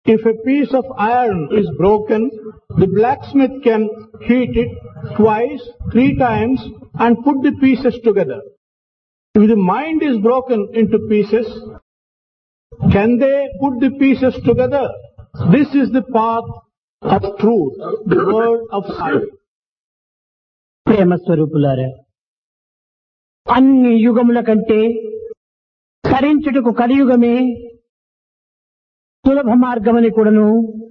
If a piece of iron is broken, the blacksmith can heat it twice, 3 times and put the pieces together. If the mind is broken into pieces, can they put the pieces together? This is the path of truth, the word of life. ప్రేమ స్వరూపులారా, అన్ని యుగముల కంటే తరించుటకు కలియుగమే సులభ మార్గమని కూడాను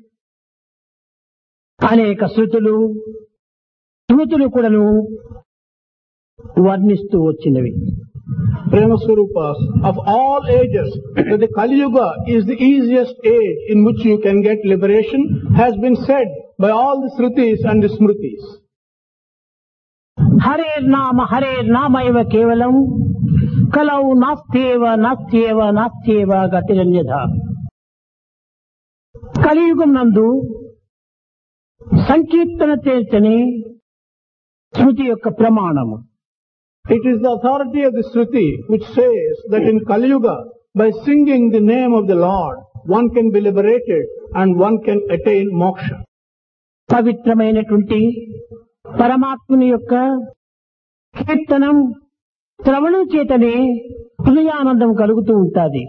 అనేక శృతులు స్మృతులు కూడాను వర్ణిస్తూ వచ్చినవి. Prema Swarupas, of all ages, that the Kali Yuga is the easiest age in which you can get liberation has been said by all the Shrutis and the Smritis. హరేర్ నామ ఇవ కేవలం కలౌ నాస్త్యేవ గతిరన్యథ. కలియుగం నందు సంకీర్తన చేతనే స్మృతి యొక్క ప్రమాణము. It is the authority of the Shruti which says that in Kali Yuga, by singing the name of the Lord, one can be liberated and one can attain moksha. పవిత్రమైనటువంటి పరమాత్ముని యొక్క కీర్తనం శ్రవణం చేతనే హృదయానందం కలుగుతూ ఉంటుంది.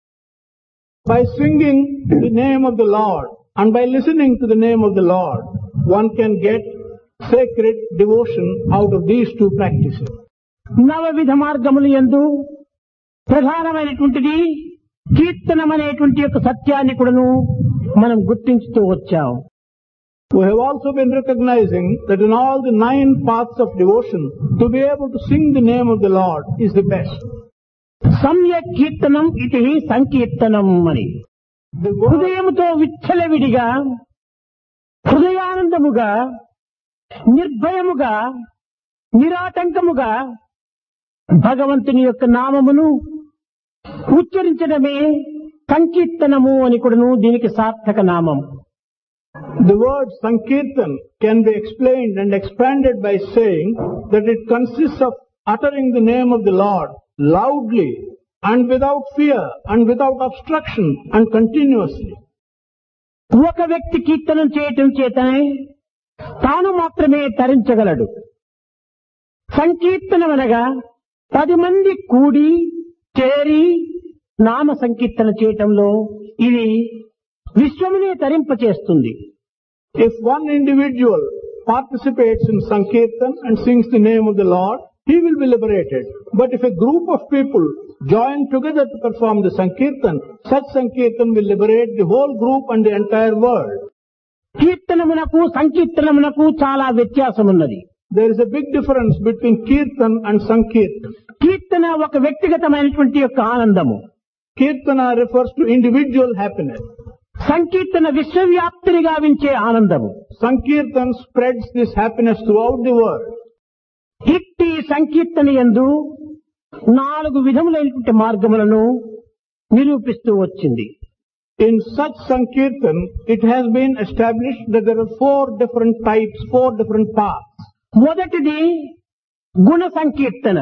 By singing the name of the Lord and by listening to the name of the Lord, one can get sacred devotion out of these two practices. నవవిధ మార్గములు యందు ప్రధానమైనటువంటిది కీర్తనం అనేటువంటి యొక్క సత్యాన్ని కూడాను మనం గుర్తించుతూ వచ్చాం. We have also been recognizing that in all the 9 paths of devotion, to be able to sing the name of the Lord is the best. సమ్యక్ కీర్తనం ఇది సంకీర్తనం అని హృదయముతో విచ్చలవిడిగా హృదయానందముగా నిర్భయముగా నిరాటంకముగా భగవంతుని యొక్క నామమును ఉచ్చరించడమే సంకీర్తనము అని కూడాను దీనికి సార్థక నామం. The word Sankirtan can be explained and expanded by saying that it consists of uttering the name of the Lord loudly and without fear and without obstruction and continuously. ఒక వ్యక్తి కీర్తనం చేయటం చేతనే తాను మాత్రమే తరించగలడు. సంకీర్తనం అనగా 10 మంది కూడి చేరి నామ సంకీర్తన చేయటంలో ఇది విశ్వమునే తరింపచేస్తుంది. If one individual participates in Sankirtan and sings the name of the Lord, he will be liberated. But if a group of people join together to perform the Sankirtan, such Sankirtan will liberate the whole group and the entire world. కీర్తనమునకు సంకీర్తనమునకు చాలా వ్యత్యాసం ఉన్నది. There is a big difference between Kirtan and Sankirtan. కీర్తన ఒక వ్యక్తిగతమైనటువంటి యొక్క ఆనందము. Kirtana refers to individual happiness. సంకీర్తన విశ్వవ్యాప్తిని గావించే ఆనందము. Sankirtan spreads this happiness throughout the world. ఇట్టి సంకీర్తన యందు 4 విధములైనటువంటి మార్గములను నిరూపిస్తూ వచ్చింది. In such Sankirtan, it has been established that there are 4 different types, 4 different paths. మొదటిది గుణ సంకీర్తన.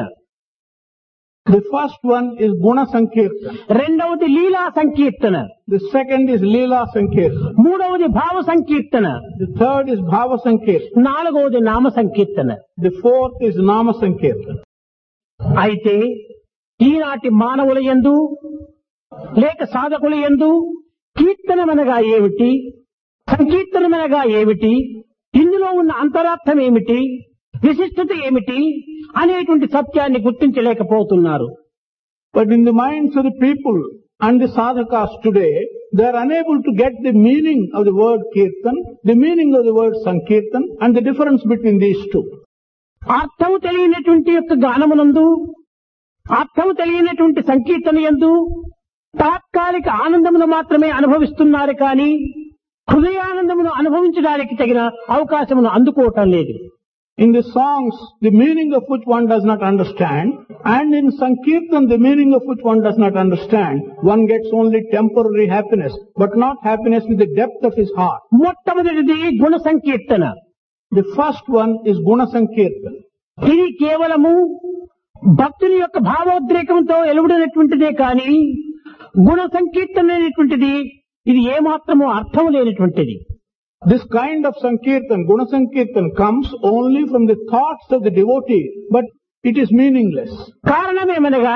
The first one is Guna Sankirtan. రెండవది లీలా సంకీర్తన. The second is Leela Sankirtan. మూడవది భావ సంకీర్తన. The third is Bhava Sankirtan. నాలుగవది నామ సంకీర్తన. The fourth is Nama Sankirtan. అయితే ఈనాటి మానవుల యందు లేక సాధకుల యందు కీర్తనమనగా ఏమిటి, సంకీర్తనమనగా ఏమిటి, ఇందులో ఉన్న అంతరార్థం ఏమిటి, విశిష్టత ఏమిటి అనేటువంటి సత్యాన్ని గుర్తించలేకపోతున్నారు. But in the minds of the people and the sadhakas today, they are unable to get the meaning of the word Kirtan, the meaning of the word Sankirtan and the difference between these two. అర్థము తెలియనటువంటి యొక్క గానమునందు, అర్థము తెలియనటువంటి సంకీర్తన యందు తాత్కాలిక ఆనందమును మాత్రమే అనుభవిస్తున్నారు కానీ హృదయానందమును అనుభవించడానికి తగిన అవకాశమును అందుకోవటం లేదు. In the songs, the meaning of which one does not understand, and in Sankirtan, the meaning of which one does not understand, one gets only temporary happiness, but not happiness with the depth of his heart. మొట్టమొదటిది గుణ సంకీర్తన. The first one is Guna Sankirtan. ఇది కేవలము భక్తుని యొక్క భావోద్రేకంతో ఎలువడినటువంటిదే కానీ గుణ సంకీర్తన అనేటువంటిది ఇది ఏమాత్రమూ అర్థం లేనటువంటిది. This kind of Sankirtan, Guna Sankirtan, comes only from the thoughts of the devotee, but it is meaningless. కారణమేమనగా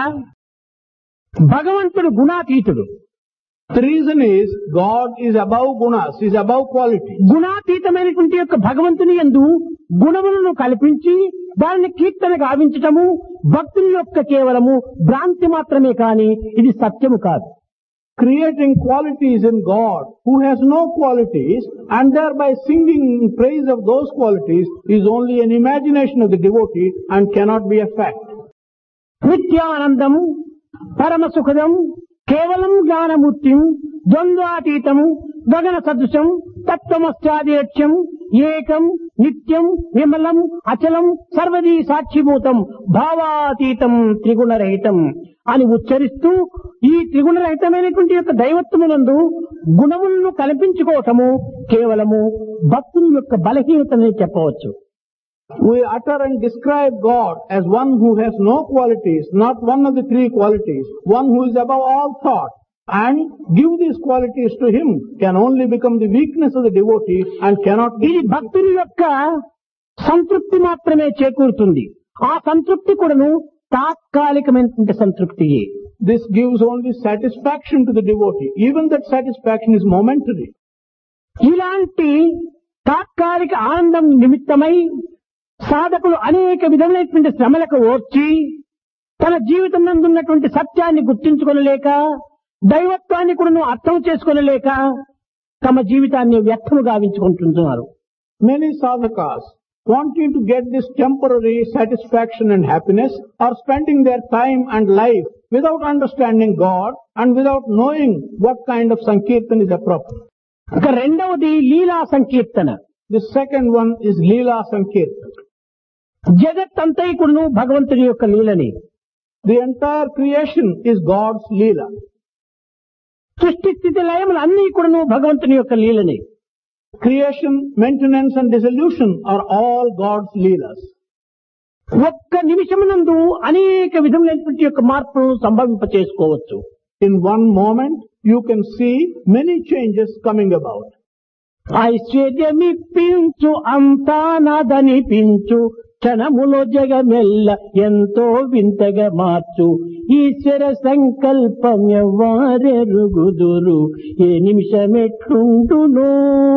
భగవంతుడు గుణాతీతుడు. The reason is God is above gunas, is above quality. గుణాతీతమైనటువంటి యొక్క భగవంతుని యందు గుణములను కల్పించి దానిని కీర్తన గావించటము భక్తుని యొక్క కేవలము భ్రాంతి మాత్రమే కాని ఇది సత్యము కాదు. Creating qualities in God who has no qualities and thereby singing in praise of those qualities is only an imagination of the devotee and cannot be a fact. నిత్యానందం పరమ సుఖదం కేవలం జ్ఞానమూర్తిం ద్వంద్వాతీతం గగన సదృశం తత్వమస్యాదేక్ష్యం ఏకం నిత్యం విమలం అచలం సర్వదీ సాక్షిభూతం భావాతీతం త్రిగుణరహితం అని ఉచ్చరిస్తూ ఈ త్రిగుణరహితమైనటువంటి యొక్క దైవత్వమునందు గుణములను కల్పించుకోవటము కేవలము భక్తుని యొక్క బలహీనతని చెప్పవచ్చు. We utter and describe God as one who has no qualities, not one of the three qualities, one who is above all thought, and give these qualities to him can only become the weakness of the devotee and cannot be. ఇది భక్తుని యొక్క సంతృప్తి మాత్రమే చేకూరుతుంది. ఆ సంతృప్తి కూడాను తాత్కాలికమైనటువంటి సంతృప్తియే. This gives only satisfaction to the devotee. Even that satisfaction is momentary. ఇలాంటి తాత్కాలిక ఆనందం నిమిత్తమై సాధకులు అనేక విధమైనటువంటి శ్రమలకు ఓర్చి తన జీవితం నందున్నటువంటి సత్యాన్ని గుర్తించుకొనలేక దైవత్వాన్ని కూడా అర్థం చేసుకోనలేక తమ జీవితాన్ని వ్యర్థము గావించుకుంటున్నారు. Many sadhakas, wanting to get this temporary satisfaction and happiness, are spending their time and life without understanding God and without knowing what kind of Sankirtan is appropriate. ఇక రెండవది లీలా సంకీర్తన. The second one is Leela Sankirtan. జగత్తంతైకుడును భగవంతుని యొక్క లీలని. The entire creation is God's Leela. సృష్టి స్థితి లయములు అన్ని కూడాను భగవంతుని యొక్క లీలని. Creation, maintenance and dissolution are all God's Leelas. ఒక్క నిమిషమునందు అనేక విధములైనటువంటి యొక్క మార్పులను సంభవింప చేసుకోవచ్చు. In one moment, you can see many changes coming about. ఐశ్వర్యమిప్పించు అంతా నాదనిపించు క్షణములో జగమెల్ల ఎంతో వింతగా మార్చు ఈశ్వర సంకల్పం ఎవ్వారెరుగుదురు ఏ నిమిషమెట్లుండును.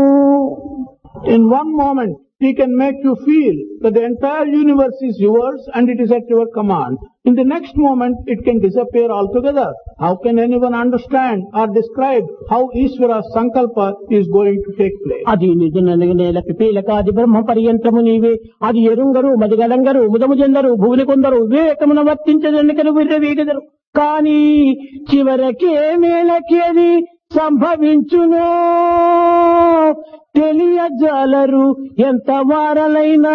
In one moment, He can make you feel that the entire universe is yours and it is at your command. In the next moment, it can disappear altogether. How can anyone understand or describe how Ishvara's Sankalpa is going to take place? అది నిజనగనేల పిపీలకాది బ్రహ్మ పర్యంతము నీవే అది ఎరుంగరు మదిగలంగరు ముదము చెందరు భువని కొందరు వివేకమున వర్తించదెన్నికలు విర్రవీగదరు కానీ చివరికి మేలకి అది సంభవించునో తెలియజాలరు ఎంత వారలైనా.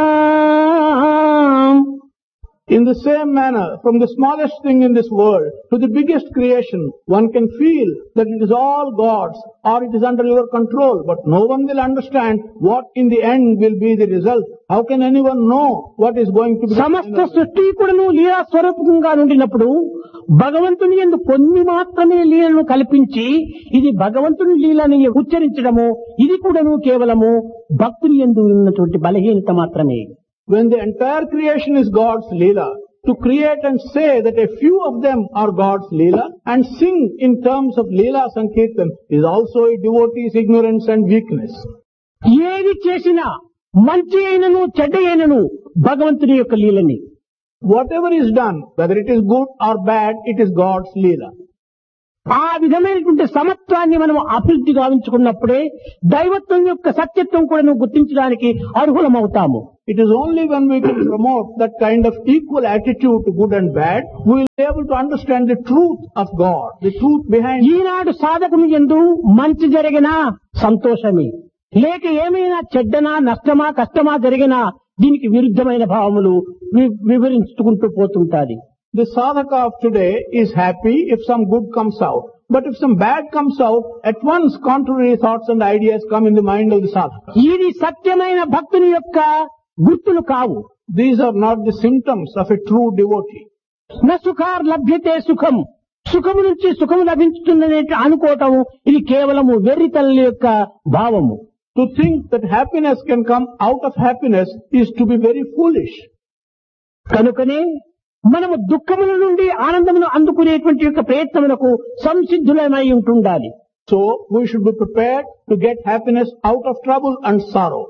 In the same manner, from the smallest thing in this world to the biggest creation, one can feel that it is all God's or it is under your control, but no one will understand what in the end will be the result. How can anyone know what is going to be? సమస్త సృష్టి కూడాను లీలా స్వరూపంగా నుండినప్పుడు భగవంతుని యందు కొన్ని మాత్రమే లీలను కల్పించి ఇది భగవంతుని లీలని ఉచ్చరించడము ఇది కూడాను కేవలము భక్తుని యందు ఉన్నటువంటి బలహీనత మాత్రమే. When the entire creation is God's Leela, to create and say that a few of them are God's Leela and sing in terms of Leela Sankirtan is also a devotee's ignorance and weakness. ఏది చేసినా మంచి అయినను చెడ్డ అయినను భగవంతుని యొక్క లీలని. Whatever is done, whether it is good or bad, it is God's Leela. ఆ విధమైనటువంటి సమత్వాన్ని మనం అభివృద్ధి గావించుకున్నప్పుడే దైవత్వం యొక్క సత్యత్వం కూడా గుర్తించడానికి అర్హులమవుతాము. It is only when we can promote that kind of equal attitude to good and bad, we will be able to understand the truth of God, the truth behind. ఈనాడు సాధకుని యందు మంచి జరిగినా సంతోషమే, లేక ఏమైనా చెడ్డనా నష్టమా కష్టమా జరిగినా దీనికి విరుద్ధమైన భావములు వివరించుకుంటూ పోతుంటాది. The sadhaka of today is happy if some good comes out. But if some bad comes out, at once contrary thoughts and ideas come in the mind of the sadhaka. ఇది సత్యమైన భక్తుని యొక్క గుర్తులు కావు. These are not the symptoms of a true devotee. న సుఖార్ లభ్యతే సుఖం సుఖము నుంచి సుఖము లభించుతుందనే అనుకోవటం ఇది కేవలము వెర్రితల్లి యొక్క భావము. To think that happiness can come out of happiness is to be very foolish. కనుకనే మనము దుఃఖముల నుండి ఆనందమును అందుకునేటువంటి యొక్క ప్రయత్నములకు సంసిద్ధులమై ఉంటుండాలి. So we should be prepared to get happiness out of trouble and sorrow.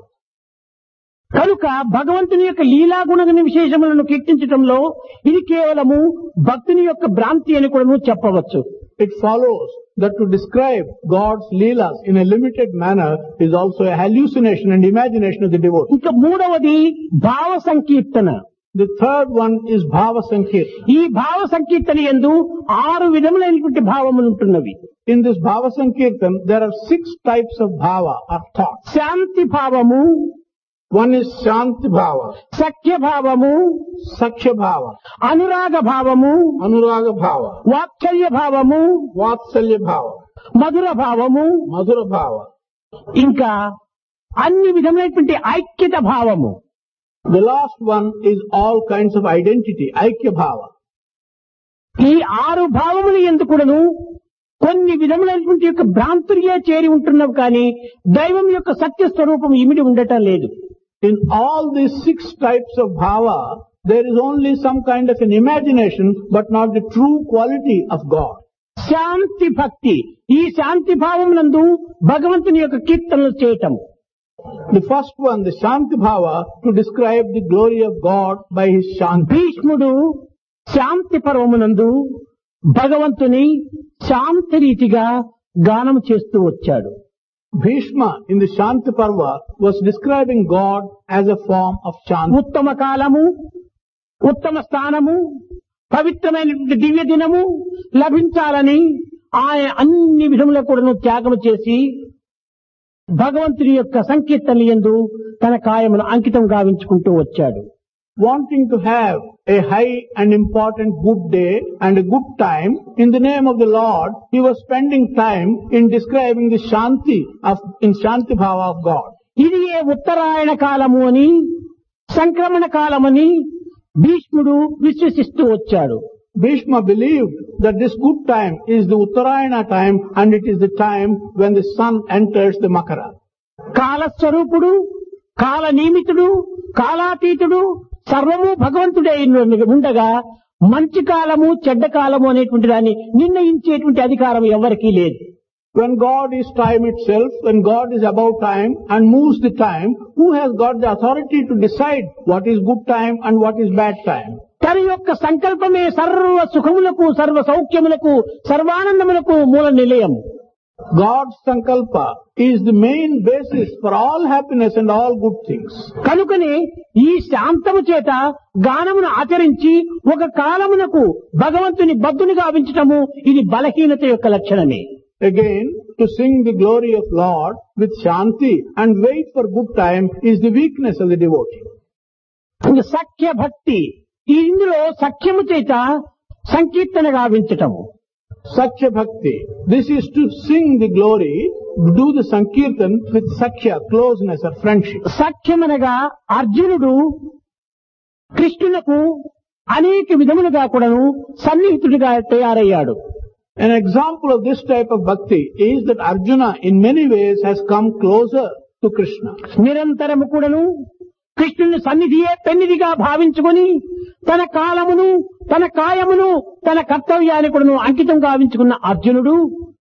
కనుక భగవంతుని యొక్క లీలాగుణ విశేషములను కీర్తించటంలో ఇది కేవలము భక్తుని యొక్క భ్రాంతి అని కూడా చెప్పవచ్చు. It follows that to describe God's leelas in a limited manner is also a hallucination and imagination of the devotee. ఇంకా మూడవది భావ సంకీర్తన. The third one is Bhava Sankirtana. ఈ భావ సంకీర్తన యందు 6 విధములైనటువంటి భావములు ఉంటున్నవి. In this Bhava Sankirtan, there are 6 types of bhava or thought. శాంతి భావము, One is Shanti Bhava, సఖ్య భావము, Sakhya Bhava, అనురాగ భావము, Anuraga Bhava, వాత్సల్య భావము, Vatsalya Bhava, మధుర భావము, Madhura Bhava. ఇంకా అన్ని విధములైనటువంటి ఐక్యత భావము. The last one is all kinds of identity, Aikya Bhava. ఈ 6 భావములు ఎందుకును కొన్ని విధములైనటువంటి యొక్క భ్రాంతులుగా చేరి ఉంటున్నవి కానీ దైవం యొక్క సత్య స్వరూపం ఇమిడి ఉండటం లేదు. In all these 6 types of bhava, there is only some kind of an imagination, but not the true quality of God. శాంతి భక్తి, ఈ శాంతి భావమునందు భగవంతుని యొక్క కీర్తనలు చేయటం. The first one, the Shanti Bhava, to describe the glory of God by his Shanti. భీష్ముడు శాంతి పర్వమునందు భగవంతుని శాంతి రీతిగా గానం చేస్తూ వచ్చాడు. Bhishma in the Shanti Parva was describing God as a form of Shanti. ఉత్తమ కాలము, ఉత్తమ స్థానము, పవిత్రమైనటువంటి దివ్య దినము లభించాలని ఆయన అన్ని విధముల కూడా త్యాగం చేసి భగవంతుని యొక్క సంకీర్తనలు యందు తన కాయమును అంకితం గావించుకుంటూ వచ్చాడు. Wanting to have a high and important good day and a good time, in the name of the Lord, he was spending time in describing the Shanti in Shanti Bhava of God. ఇది ఏ ఉత్తరాయణ కాలము అని, సంక్రమణ కాలమని భీష్ముడు విశ్వసిస్తూ వచ్చాడు. Bhishma believed that this good time is the Uttarayana time and it is the time when the sun enters the Makara. కాలస్వరూపుడు, కాల నియమితుడు, కాలాతీతుడు, సర్వము భగవంతుడే ఉండగా మంచి కాలము చెడ్డ కాలము అనేటువంటి దాన్ని నిర్ణయించేటువంటి అధికారం ఎవరికీ లేదు. When God is time itself, when God is above time and moves the time, who has got the authority to decide what is good time and what is bad time? తన యొక్క సంకల్పమే సర్వ సుఖములకు, సర్వ సౌఖ్యములకు, సర్వానందములకు మూల నిలయం. God's sankalpa is the main basis for all happiness and all good things. కనుకనే ఈ శాంతము చేత గానమును ఆచరించి ఒక కాలమునకు భగవంతుని బద్దుని గావించటము ఇది బలహీనత యొక్క లక్షణమే. Again, to sing the glory of Lord with Shanti and wait for good time is the weakness of the devotee. సఖ్య భక్తి, ఇందులో సఖ్యము చేత సంకీర్తన గావించటము. Sakhya Bhakti. This is to sing the glory, do the Sankirtan with Sakhya, closeness or friendship. సఖ్యమనగా అర్జునుడు కృష్ణునకు అనేక విధములుగా కూడాను సన్నిహితుడిగా తయారయ్యాడు. An example of this type of bhakti is that Arjuna in many ways has come closer to Krishna. నిరంతరము కూడాను కృష్ణుని సన్నిధియే పెన్నిదిగా భావించుకొని తన కాలమును, తన కాయమును, తన కర్తవ్యాన్ని కూడాను అంకితం గావించుకున్న అర్జునుడు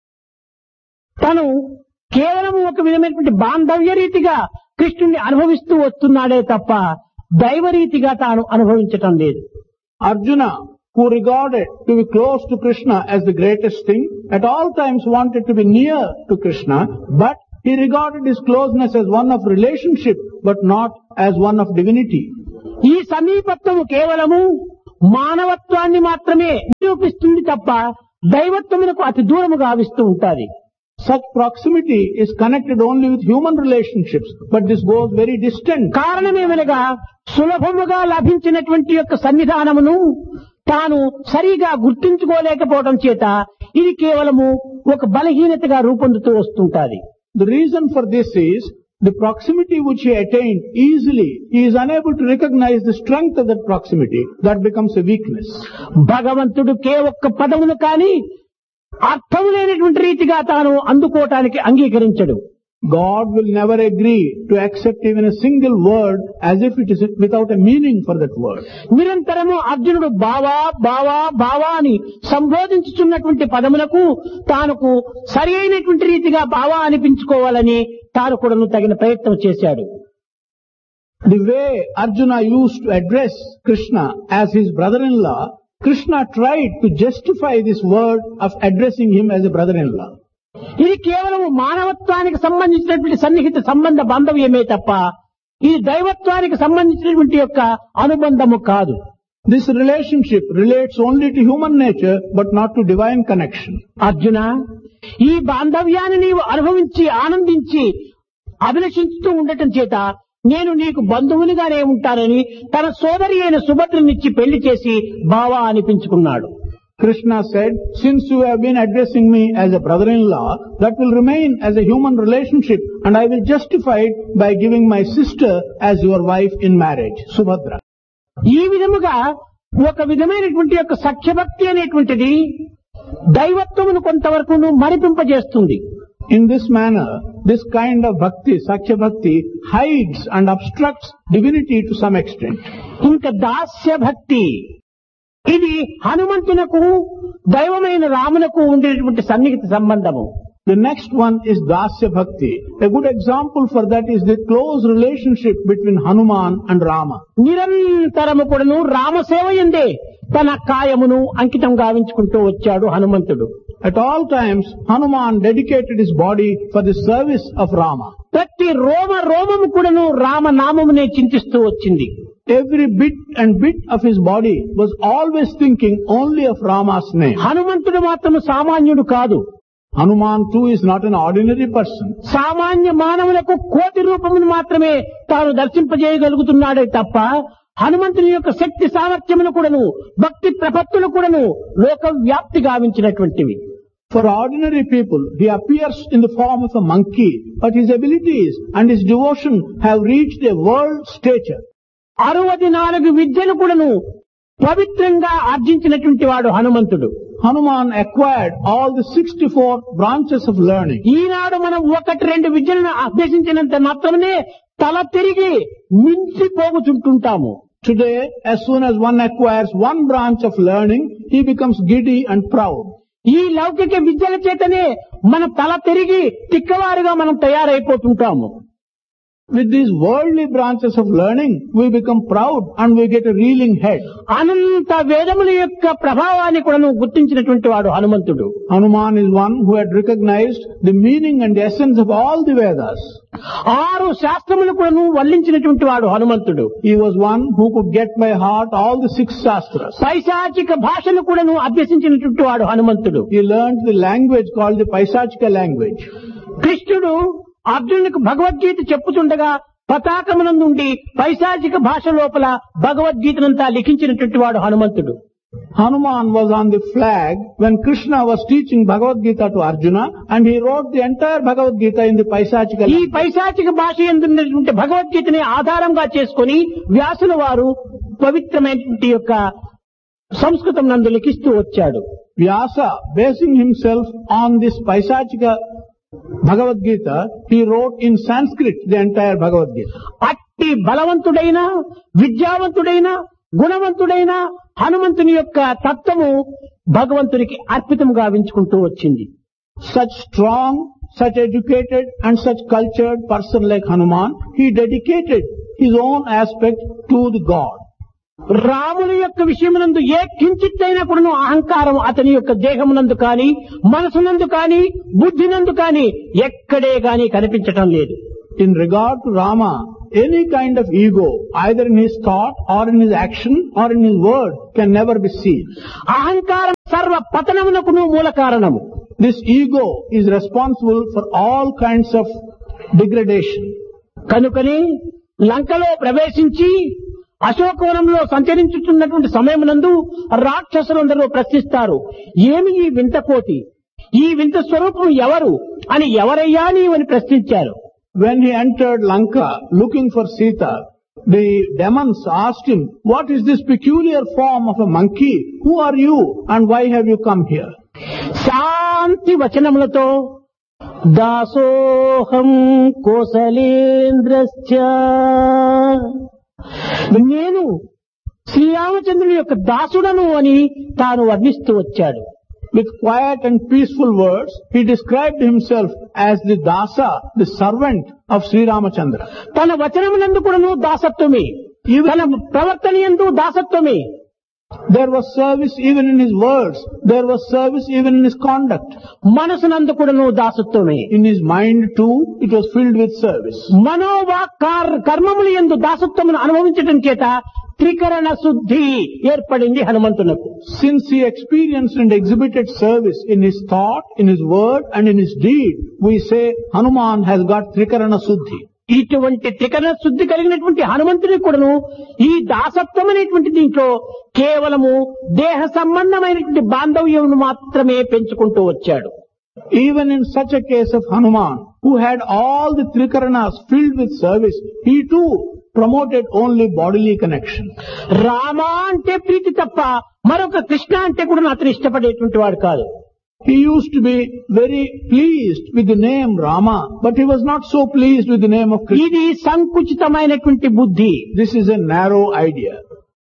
తను కేవలము ఒక విధమైనటువంటి బాంధవ్య రీతిగా కృష్ణుని అనుభవిస్తూ వస్తున్నాడే తప్ప దైవరీతిగా తాను అనుభవించటం లేదు. Arjuna, who regarded to be close to Krishna as the greatest thing, at all times wanted to be near to Krishna, but he regarded his closeness as one of relationship, but not as one of divinity. ఈ సమీపత్వము కేవలము మానవత్వాన్ని మాత్రమే నిరూపిస్తుంది తప్ప దైవత్వమునకు అతి దూరము గావిస్తూ ఉంటాది. Such proximity is connected only with human relationships, but this goes very distant. కారణమేమనగా సులభముగా లభించినటువంటి యొక్క సన్నిధానమును తాను సరిగా గుర్తించుకోలేకపోవడం చేత ఇది కేవలము ఒక బలహీనతగా రూపొందుతూ వస్తుంటాది. The reason for this is The proximity which he attained easily, he is unable to recognize the strength of that proximity. That becomes a weakness. భగవంతుడు ఒక్క పదమును కాని అర్థం లేనటువంటి రీతిగా తాను అందుకోవటానికి అంగీకరించడు. God will never agree to accept even a single word as if it is without a meaning for that word. నిరంతరము అర్జునుడు బావా బావా బావా అని సంబోధించుచున్నటువంటి పదములకు తానుకు సరి అయినటువంటి రీతిగా బావా అనిపించుకోవాలని తాను కూడా తగిన ప్రయత్నం చేశాడు. The way Arjuna used to address Krishna as his brother-in-law, Krishna tried to justify this word of addressing him as a brother-in-law. ఇది కేవలం మానవత్వానికి సంబంధించినటువంటి సన్నిహిత సంబంధ బాంధవ్యమే తప్ప ఇది దైవత్వానికి సంబంధించినటువంటి యొక్క అనుబంధము కాదు. This relationship relates only to human nature but not to divine connection. Arjuna, ఈ బాంధవ్యాన్ని నీవు అనుభవించి ఆనందించి అభిలషించుతూ ఉండటం చేత నేను నీకు బంధువునిగానే ఉంటానని తన సోదరి అయిన సుభద్రనిచ్చి పెళ్లి చేసి బావా అనిపించుకున్నాడు. Krishna said, since you have been addressing me as a brother-in-law, that will remain as a human relationship and I will justify it by giving my sister as your wife in marriage, Subhadra. ఈ విధముగా ఒక విధమైనటువంటి యొక్క సఖ్యభక్తి అనేటువంటిది దైవత్వమును కొంతవరకు మరిపింపజేస్తుంది. In this manner, this kind of bhakti, Sakhya Bhakti, hides and obstructs divinity to some extent. ఇంకా దాస్య భక్తి, ఇది హనుమంతునకు దైవమైన రామునకు ఉండేటువంటి సన్నిహిత సంబంధము. The next one is Dasya Bhakti. A good example for that is the close relationship between Hanuman and Rama. నిరంతరము కూడాను రామసేవయందే తన కాయమును అంకితం గావించుకుంటూ వచ్చాడు హనుమంతుడు. At all times, Hanuman dedicated his body for the service of Rama. ప్రతి రోమము కూడాను రామనామమునే చింతిస్తూ వచ్చింది. Every bit and bit of his body was always thinking only of Rama's name. హనుమంతుడు మాత్రం సామాన్యుడు కాదు. Hanuman too is not an ordinary person. సామాన్య మానవులకు కోటి రూపమును మాత్రమే తాను దర్శింపజేయగలుగుతున్నాడే తప్ప హనుమంతుని యొక్క శక్తి సామర్థ్యమును కూడాను భక్తి ప్రపత్తులు కూడాను లోక వ్యాప్తి గావించినటువంటివి. For ordinary people, he appears in the form of a monkey, but his abilities and his devotion have reached a world stature. 64 విద్యలు కూడాను పవిత్రంగా ఆర్జించినటువంటి వాడు హనుమంతుడు. Hanuman acquired all the 64 branches of learning. ఈనాడు మనం 1-2 విద్యలను అభ్యసించినంత మాత్రమే తల తిరిగి మించిపోగుచుంటుంటాము. Today, as soon as one acquires one branch of learning, he becomes giddy and proud. ఈ లౌకిక విద్యల చేతనే మన తల తిరిగి తిక్కవారుగా మనం తయారైపోతుంటాము. With these worldly branches of learning, we become proud and we get a reeling head. అనంత వేదముల యొక్క ప్రభావాన్ని కూడా గుర్తించినటువంటి వాడు హనుమంతుడు. Hanuman is one who had recognized the meaning and the essence of all the Vedas. 6 శాస్త్రములు కూడా వల్లించినటువంటి వాడు హనుమంతుడు. He was one who could get by heart all the 6 Shastras. పైశాచిక భాషను కూడా అభ్యసించినటువంటి వాడు హనుమంతుడు. He learned the language called the Paisachika language. కృష్ణుడు అర్జునునికి భగవద్గీత చెప్పుతుండగా పతాకమునందుండి పైశాచిక భాష లోపల భగవద్గీతనంతా లిఖించినటువంటి వాడు హనుమంతుడు. Hanuman was on the flag when Krishna was teaching Bhagavad Gita to Arjuna and he wrote the entire Bhagavad Gita in the Paisachika ఈ language. పైశాచిక భాష ఎందున్నటువంటి భగవద్గీతని ఆధారంగా చేసుకుని వ్యాసుల వారు పవిత్రమైనటువంటి యొక్క సంస్కృతం నందు లిఖిస్తూ వచ్చాడు. Vyasa, basing himself on this Paisachika Bhagavad Gita, he wrote in Sanskrit the entire Bhagavad Gita. అట్టి బలవంతుడైన విద్యావంతుడైన గుణవంతుడైన హనుమంతుని యొక్క తత్వము భగవంతునికి అర్పితం గావించుకుంటూ వచ్చింది. Such strong, such educated and such cultured person like Hanuman, he dedicated his own aspect to the God. రాముని యొక్క విషయమునందు ఏ కించిత్తైనా కూడా అహంకారం అతని యొక్క దేహమునందు కాని మనసునందు కాని బుద్ధినందు కాని ఎక్కడే గాని కనిపించటం లేదు. In regard to Rama, any kind of ego, either in his thought or in his action or in his word, can never be seen. అహంకారం సర్వ పతనమునకును మూల కారణము. This ego is responsible for all kinds of degradation. కనుకనే లంకలో ప్రవేశించి అశోకవనంలో సంచరించుతున్నటువంటి సమయమునందు రాక్షసులందరూ ప్రశ్నిస్తారు, ఏమి ఈ వింత కోటి, ఈ వింత స్వరూపం ఎవరు అని, ఎవరయ్యా నీవని ప్రశ్నించారు. when he entered Lanka looking for Sita, the demons asked him, what is this peculiar form of a monkey? Who are you and why have you come here? శాంతి వచనములతో దాసోహం కోసలేంద్రశ్చ, నేను శ్రీరామచంద్రుని యొక్క దాసుడను అని తాను వర్ణిస్తూ వచ్చాడు. With quiet and peaceful words, he described himself as the dasa, the servant of Sri Ramachandra. తన వచనమునందు కూడాను దాసత్వమే, తన ప్రవర్తన యందు దాసత్వమే. There was service even in his words. There was service even in his conduct. మనసునందు కూడాను దాసత్వమే. In his mind too, it was filled with service. మనోవాక్ కర్మముల యందు దాసత్వమును అనుభవించడం చేత త్రికరణ శుద్ధి ఏర్పడింది హనుమంతునకు. Since he experienced and exhibited service in his thought, in his word and in his deed, we say Hanuman has got Trikarana Suddhi. ఇటువంటి త్రికరణ శుద్ధి కలిగినటువంటి హనుమంతుడికి కూడాను ఈ దాసత్వం అనేటువంటి దీంట్లో కేవలము దేహ సంబంధమైనటువంటి బాంధవ్యమును మాత్రమే పెంచుకుంటూ వచ్చాడు. Even in such a case of Hanuman, who had all the Trikaranas filled with service, he too promoted only bodily connection. Rama అంటే ప్రీతి తప్ప మరొక కృష్ణ అంటే కూడా అతను ఇష్టపడేటువంటి వాడు కాదు. He used to be very pleased with the name Rama, but he was not so pleased with the name of Krishna. ఇది సంకుచితమైనటువంటి బుద్ధి. This is a narrow idea.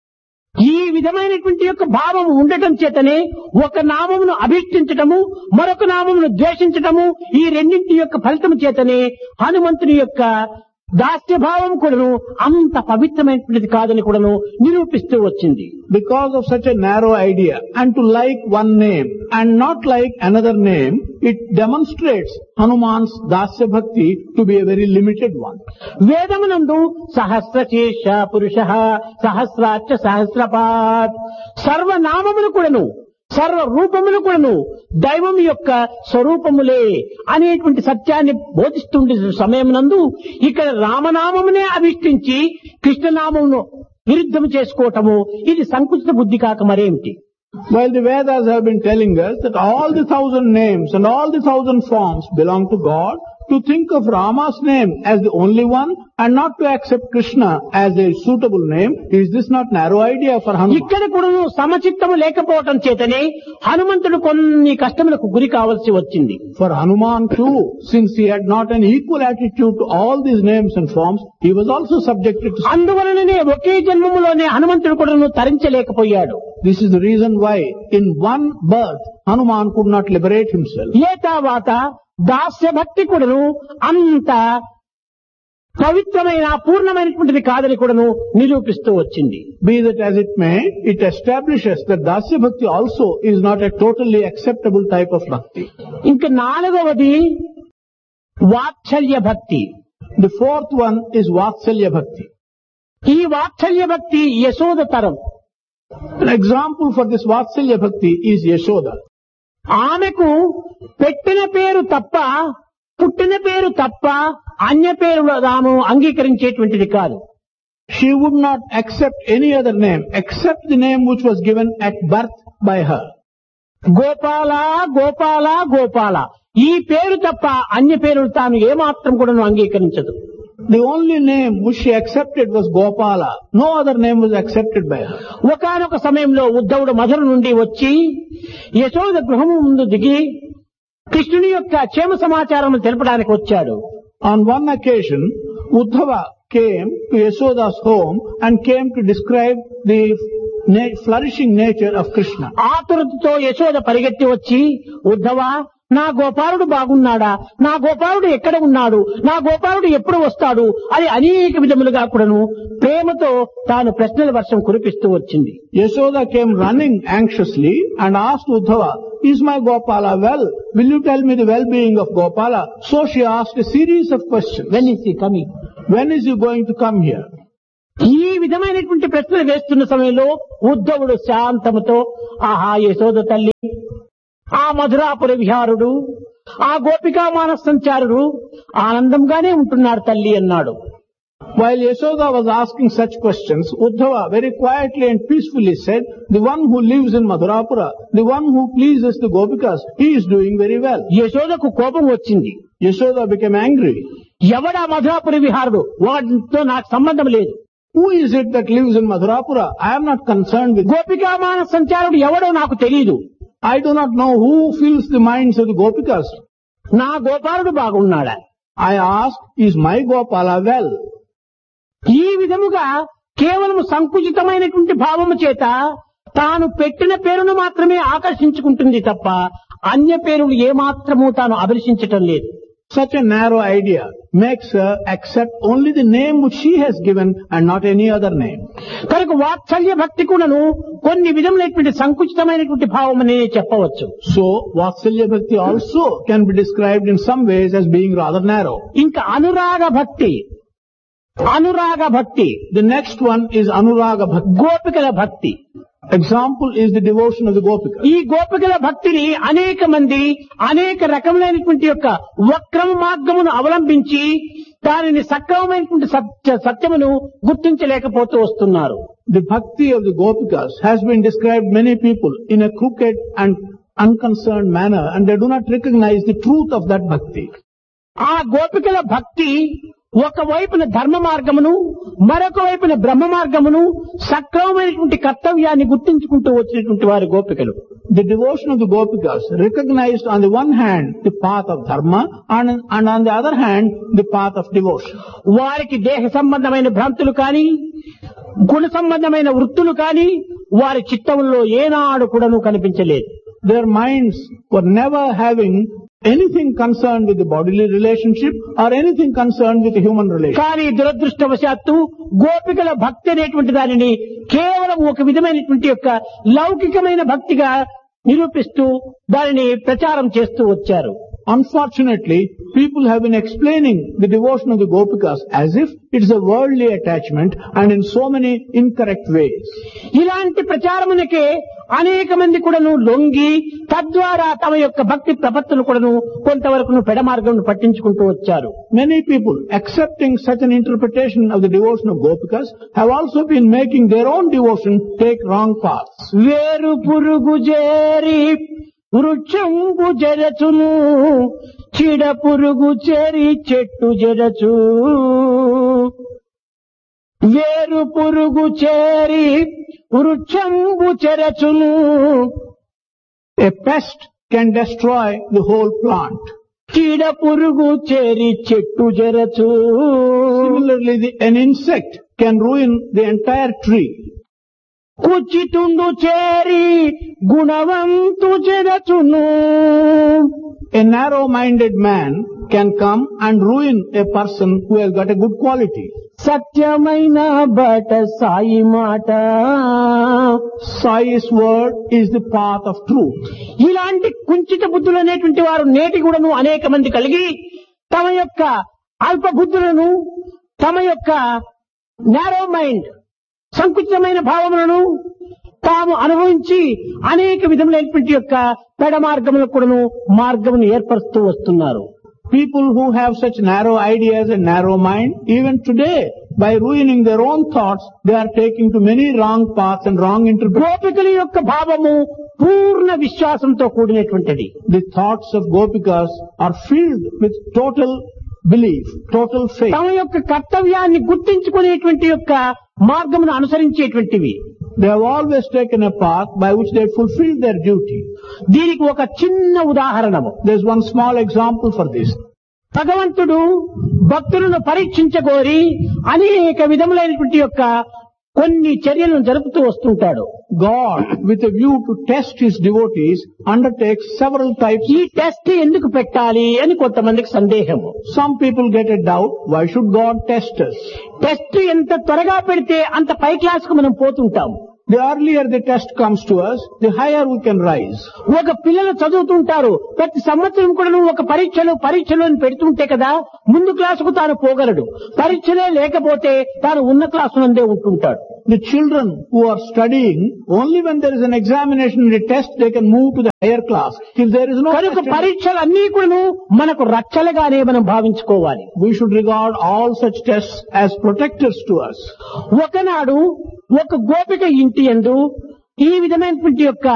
ఈ విధమైనటువంటి యొక్క భావం ఉండటం చేతనే ఒక నామమును అభిష్టించటము, మరొక నామమును ద్వేషించటము, ఈ రెండింటి యొక్క ఫలితం చేతనే హనుమంతుని యొక్క దాస్య భావం కూడాను అంత పవిత్రమైనటువంటిది కాదని కూడాను నిరూపిస్తూ వచ్చింది. Because of such a narrow idea, and to like one name and not like another name, it demonstrates Hanuman's dasya bhakti to be a very limited one. వేదమునందు సహస్రశీర్ష పురుష సహస్రాక్ష సహస్రపాత్, సర్వనామములు కూడాను సర్వ రూపములు కూడాను దైవం యొక్క స్వరూపములే అనేటువంటి సత్యాన్ని బోధిస్తుండే సమయమునందు ఇక్కడ రామనామమునే అభిష్టించి కృష్ణనామమును విరుద్ధము చేసుకోవటము ఇది సంకుచిత బుద్ధి కాక మరేమిటి? While the Vedas have been telling us that all the 1,000 names and all the 1,000 forms belong to God, to think of Rama's name as the only one and not to accept Krishna as a suitable name, is this not narrow idea for Hanuman? ఇక్కడ కూడా సమచిత్తము లేకపోవటం చేతనే హనుమంతుడు కొన్ని కష్టములకు గురి కావాల్సి వచ్చింది. For Hanuman too, since he had not an equal attitude to all these names and forms, he was also subjected to. అందువలననే ఒకే జన్మములోనే హనుమంతుడు కూడా తరించలేకపోయాడు. This is the reason why in one birth Hanuman could not liberate himself. ఏ తర్వాత దాస్య భక్తి కూడాను అంత పవిత్రమైన పూర్ణమైనటువంటిది కాదని కూడాను నిరూపిస్తూ వచ్చింది. Be that as it may, it establishes that Dasya Bhakti also is not a totally acceptable type of bhakti. ఇంకా నాలుగవది వాత్సల్య భక్తి. The fourth one is Vatsalya Bhakti. ఈ వాత్సల్య భక్తి యశోద తరం. An example for this Vatsalya Bhakti is Yashoda. ఆమెకు పెట్టిన పేరు తప్ప పుట్టిన పేరు తప్ప అన్య పేరు తాను అంగీకరించేటువంటిది కాదు. She would not accept any other name except the name which was given at birth by her. Gopala Gopala Gopala ఈ పేరు తప్ప అన్య పేరులు తాను ఏమాత్రం కూడా అంగీకరించదు. The only name which she accepted was Gopala. No other name was accepted by her. ఒకానొక సమయంలో ఉద్ధవుడు మధుర నుండి వచ్చి యశోద గృహము ముందు దిగి కృష్ణుని యొక్క క్షేమ సమాచారం తెలపడానికి వచ్చాడు. On one occasion, Uddhava came to Yashoda's home and came to describe the flourishing nature of Krishna. ఆతురతతో Yashoda పరిగెత్తి వచ్చి ఉద్ధవ నా గోపాలుడు బాగున్నాడా, నా గోపాలుడు ఎక్కడ ఉన్నాడు, నా గోపాలుడు ఎప్పుడు వస్తాడు అని అనేక విధములుగా కూడాను ప్రేమతో తాను ప్రశ్నల వర్షం కురిపిస్తూ వచ్చింది. Yashoda came running anxiously and asked Uddhava, is my Gopala well? Will you tell me the well-being of Gopala? So she asked a series of questions. When is he coming? When is he going to come here? ఈ విధమైనటువంటి ప్రశ్నలు వేస్తున్న సమయంలో ఉద్ధవుడు శాంతముతో ఆహా యశోద తల్లి, ఆ మధురాపుర విహారుడు, ఆ గోపికా మానస సంచారుడు ఆనందంగానే ఉంటున్నాడు తల్లి అన్నాడు. While Yashoda was asking such questions, Uddhava very quietly and peacefully said, the one who lives in Madhurapura, the one who pleases the Gopikas, he is doing very well. యశోదకు కోపం వచ్చింది. Yashoda became angry. ఎవడా మధురాపురి విహారుడు వాటితో నాకు సంబంధం లేదు. Who is it that lives in Madhurapura? I am not concerned with. గోపికామాన సంచారుడు ఎవడో నాకు తెలియదు. I do not know who fills the minds of the Gopikas. నా గోపాలుడు బాగున్నాడా? I ask, is my Gopala well? ఈ విధముగా కేవలం సంకుచితమైనటువంటి భావము చేత తాను పెట్టిన పేరును మాత్రమే ఆకర్షించుకుంటుంది తప్ప అన్య పేరులు ఏమాత్రము తాను అభిలషించటం లేదు. Such a narrow idea makes her accept only the name which she has given and not any other name. కనుక వాత్సల్య భక్తి కూడాను కొన్ని విధములైనటువంటి సంకుచితమైనటువంటి భావం అనే చెప్పవచ్చు. So, Vatsalya Bhakti also can be described in some ways as being rather narrow. ఇంకా అనురాగ భక్తి. అనురాగ భక్తి. The next one is Anuraga Bhakti. గోపికల భక్తి. Example is the devotion of the Gopikas. ఈ గోపికల భక్తిని అనేక మంది అనేక రకములైనటువంటి యొక్క వక్రమ మార్గమును అవలంబించి దానిని సక్రమమైనటువంటి సత్యమును గుర్తించలేకపోతూ వస్తున్నారు. The bhakti of the Gopikas has been described many people in a crooked and unconcerned manner, and they do not recognize the truth of that bhakti. ఆ గోపికల భక్తి ఒకవైపున ధర్మ మార్గమును మరొక వైపున బ్రహ్మ మార్గమును సక్రమమైనటువంటి కర్తవ్యాన్ని గుర్తించుకుంటూ వచ్చినటువంటి వారి గోపికలు. The devotion of the Gopikas recognized on the one hand the path of dharma and on the other hand the path of devotion. వారికి దేహ సంబంధమైన భ్రాంతులు కానీ గుణ సంబంధమైన వృత్తులు కానీ వారి చిత్తంలో ఏనాడు కూడాను కనిపించలేదు. Their minds were never having anything concerned with the bodily relationship or anything concerned with the human relationship. కానీ దురదృష్టవశాత్తు గోపికల భక్తి అనేటువంటి దానిని కేవలం ఒక విధమైనటువంటి యొక్క లౌకికమైన భక్తిగా నిరూపిస్తూ దానిని ప్రచారం చేస్తూ వచ్చారు. Unfortunately, people have been explaining the devotion of the Gopikas as if it is a worldly attachment and in so many incorrect ways. ఇలాంటి ప్రచారమునకే అనేక మంది కూడాను లొంగి తద్వారా తమ యొక్క భక్తి ప్రపత్తులు కూడాను కొంతవరకు పెడమార్గం పట్టించుకుంటూ వచ్చారు. Many people accepting such an interpretation of the devotion of Gopikas have also been making their own devotion take wrong paths. వేరు పురుగు చేరి వృక్షంబు జరచును చీడ పురుగు చేరి చెట్టు జరచు. వేరు పురుగు చేరి వృక్షంబు చెరచును. A pest can destroy the whole plant. చీడ పురుగు చేరి చెట్టు జరచు. Similarly, an insect can ruin the entire tree. కుచితుండు చేరి గుణవంతు జరచును. A narrow-minded man can come and ruin a person who has got a good quality. సత్యమైన బట సాయి మాట. Sai's word is the path of truth. ఇలాంటి కుంచిత బుద్ధులు అనేటువంటి వారు నేటి కూడాను అనేక మంది కలిగి తమ యొక్క అల్ప బుద్ధులను తమ యొక్క నారో మైండ్ సంకుచితమైన భావములను తాము అనుభవించి అనేక విధములైనటువంటి యొక్క పెడ మార్గములకు కూడాను మార్గమును ఏర్పరుస్తూ వస్తున్నారు. People who have such narrow ideas and narrow mind, even today, by ruining their own thoughts, they are taking to many wrong paths and wrong interpretations. గోపికల యొక్క భావము పూర్ణ విశ్వాసంతో కూడినటువంటిది. The thoughts of Gopikas are filled with total belief, total faith. తమ యొక్క కర్తవ్యాన్ని గుర్తించుకునేటువంటి యొక్క మార్గమును అనుసరించేటువంటివి. They have always taken a path by which they fulfill their duty. దీనికి ఒక చిన్న ఉదాహరణము. There is one small example for this. భగవంతుడు భక్తులను పరీక్షించగోరి అనేక విధములైనటువంటి యొక్క కొన్ని చర్యలను జరుపుతూ వస్తుంటాడు. God, with a view to test his devotees, undertakes several types. ఈ టెస్ట్ ఎందుకు పెట్టాలి అని కొంతమందికి సందేహము. Some people get a doubt, why should God test us? Test ఎంత త్వరగా పెడితే అంత పై క్లాస్ కు మనం పోతుంటాం. The earlier the test comes to us, the higher we can rise. ఒక పిల్లలు చదువుతుంటారు, ప్రతి సంవత్సరం కూడా ఒక పరీక్షలు అని పెడుతుంటే కదా ముందు క్లాసుకు తాను పోగలడు. పరీక్షలే లేకపోతే తాను ఉన్న class నందే ఉంటుంటాడు. The children who are studying, only when there is an examination and a test, they can move to the higher class. If there is no కనుక పరీక్షలన్నీ కూడా మనకు రక్షలుగానే మనం భావించుకోవాలి. We should regard all such tests as protectors to us. ఒకనాడు ఒక గోపిక ఇంటి యందు ఈ విధమైనటువంటి యొక్క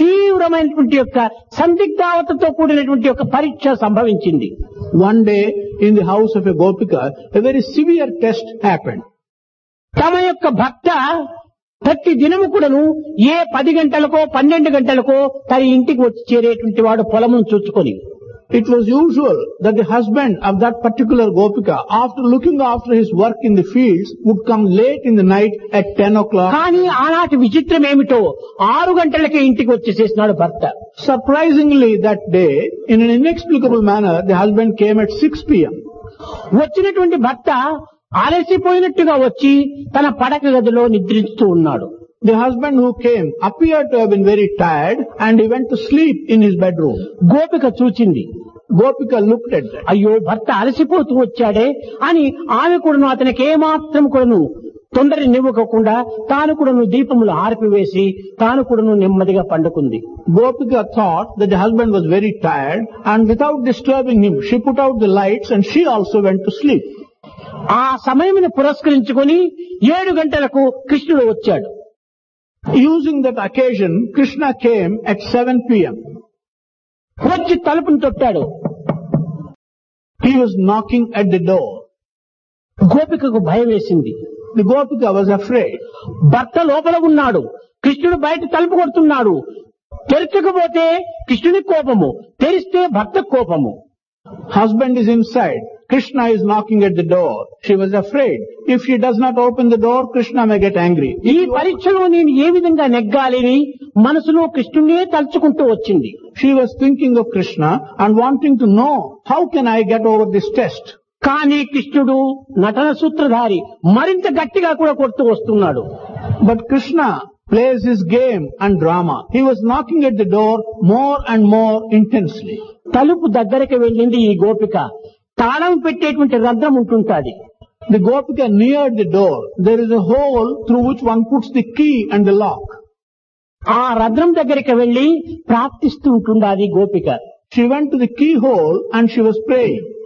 తీవ్రమైనటువంటి యొక్క సందిగ్ధావతతో కూడినటువంటి యొక్క పరీక్ష సంభవించింది. One day in the house of a Gopika, a very severe test happened. తమ యొక్క భర్త ప్రతి దినము కూడాను ఏ 10 గంటలకో 12 గంటలకో తన ఇంటికి వచ్చి చేరేటువంటి వాడు పొలమును చూచుకొని. It was usual that the husband of that particular Gopika, after looking after his work in the fields, would come late in the night at 10 o'clock. కానీ ఆనాటి విచిత్రం ఏమిటో 6 గంటలకే ఇంటికి వచ్చేసేసినాడు భర్త. Surprisingly that day, in an inexplicable manner, the husband came at 6 p.m. వచ్చినటువంటి భర్త అలసిపోయినట్టుగా వచ్చి తన పడక గదిలో నిద్రిస్తూ ఉన్నాడు. The husband who came appeared to have been very tired and he went to sleep in his bedroom. గోపిక చూచింది. Gopika looked at that. అయ్యో భర్త అలసిపోతూ వచ్చాడే అని ఆమె కూడాను అతనికి ఏమాత్రం కూడాను తొందరనివ్వకుండా తాను కూడాను దీపములు ఆర్పివేసి తాను కూడాను నెమ్మదిగా పండుకుంది. Gopika thought that the husband was very tired and without disturbing him, she put out the lights and she also went to sleep. ఆ సమయమును పురస్కరించుకొని 7 గంటలకు కృష్ణుడు వచ్చాడు. Using that occasion, Krishna came at 7 p.m. వచ్చి తలుపును తొట్టాడు. He was knocking at the door. గోపికకు భయం వేసింది. The Gopika was afraid. భర్త లోపల ఉన్నాడు, కృష్ణుడు బయట తలుపు కొడుతున్నాడు. తెరచకపోతే కృష్ణుని కోపము, తెరిస్తే భర్త కోపము. Husband is inside. Krishna is knocking at the door. She was afraid. If she does not open the door, Krishna may get angry. ఈ పరీక్షలో నేను ఏ విధంగా నెగ్గాలని మనసులో కృష్ణునే తలుచుకుంటూ వచ్చింది. She was thinking of Krishna and wanting to know, how can I get over this test? కానీ కృష్ణుడు నటన సూత్రధారి మరింత గట్టిగా కూడా కొడుతూ వస్తున్నాడు. But Krishna plays his game and drama. He was knocking at the door more and more intensely. తలుపు దగ్గరికి వెళ్ళింది ఈ గోపిక. తాళం పెట్టేటువంటి రంధ్రం ఉంటుంటాది. The Gopika neared the door. There is a hole through which one puts the key and the lock. ఆ రంధ్రం దగ్గరికి వెళ్లి ప్రార్థిస్తూ ఉంటుండాది గోపిక. She went to the keyhole and she was praying.